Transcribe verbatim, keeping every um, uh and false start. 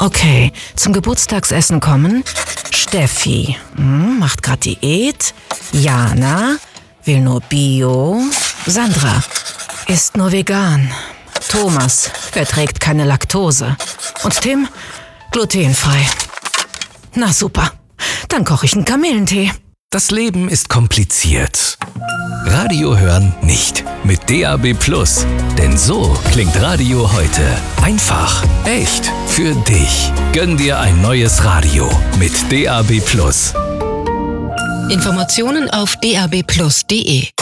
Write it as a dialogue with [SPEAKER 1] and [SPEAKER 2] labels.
[SPEAKER 1] Okay, zum Geburtstagsessen kommen Steffi, hm, macht grad Diät. Jana, will nur Bio. Sandra, isst nur vegan. Thomas, verträgt keine Laktose. Und Tim, glutenfrei. Na super, dann koche ich einen Kamillentee.
[SPEAKER 2] Das Leben ist kompliziert. Radio hören nicht. Mit D A B Plus. Denn so klingt Radio heute. Einfach, echt, für dich. Gönn dir ein neues Radio mit D A B Plus.
[SPEAKER 3] Informationen auf d a b plus punkt d e.